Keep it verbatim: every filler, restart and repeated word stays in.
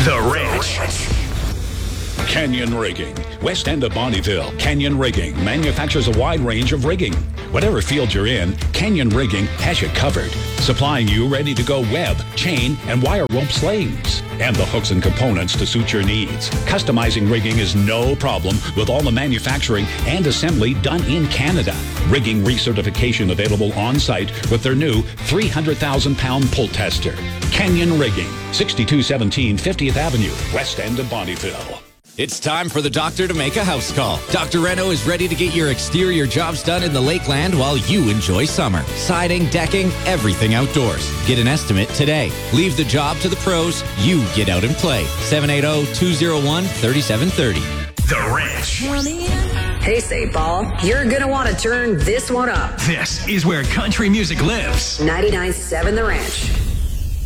The Ranch. Canyon Rigging. West End of Bonnyville. Canyon Rigging manufactures a wide range of rigging. Whatever field you're in, Canyon Rigging has you covered. Supplying you ready-to-go web, chain, and wire rope slings. And the hooks and components to suit your needs. Customizing rigging is no problem with all the manufacturing and assembly done in Canada. Rigging recertification available on-site with their new three hundred thousand pound pull tester. Canyon Rigging, sixty-two seventeen fiftieth Avenue, West End of Bonnyville. It's time for the doctor to make a house call. Doctor Reno is ready to get your exterior jobs done in the Lakeland while you enjoy summer. Siding, decking, everything outdoors. Get an estimate today. Leave the job to the pros. You get out and play. seven eight zero, two zero one, three seven three zero. The Ranch. Hey, Saint Paul, you're going to want to turn this one up. This is where country music lives. ninety-nine point seven The Ranch.